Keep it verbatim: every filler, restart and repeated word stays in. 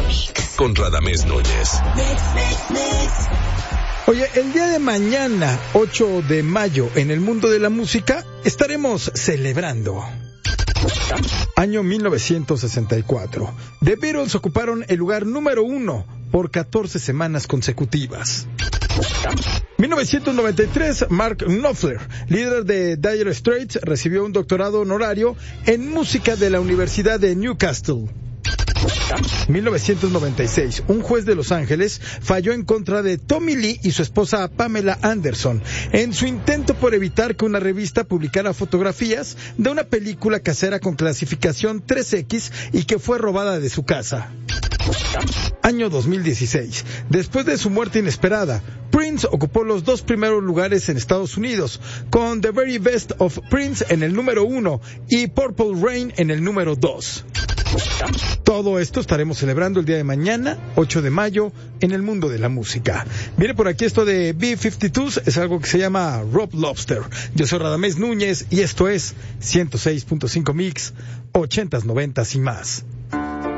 Mix. Con Radamés Núñez. Mix, mix, mix. Oye, el día de mañana, ocho de mayo, en el mundo de la música, estaremos celebrando. Año mil novecientos sesenta y cuatro. The Beatles ocuparon el lugar número uno por catorce semanas consecutivas. mil novecientos noventa y tres, Mark Knopfler, líder de Dire Straits, recibió un doctorado honorario en música de la Universidad de Newcastle. mil novecientos noventa y seis, un juez de Los Ángeles falló en contra de Tommy Lee y su esposa Pamela Anderson en su intento por evitar que una revista publicara fotografías de una película casera con clasificación tres equis y que fue robada de su casa. Año dos mil dieciséis. Después de su muerte inesperada, Prince ocupó los dos primeros lugares en Estados Unidos, con The Very Best of Prince en el número uno y Purple Rain en el número dos. Todo esto estaremos celebrando el día de mañana, ocho de mayo, en el mundo de la música. Viene por aquí esto de B cincuenta y dos, es algo que se llama Rob Lobster. Yo soy Radamés Núñez y esto es ciento seis punto cinco Mix, ochentas, noventas y más.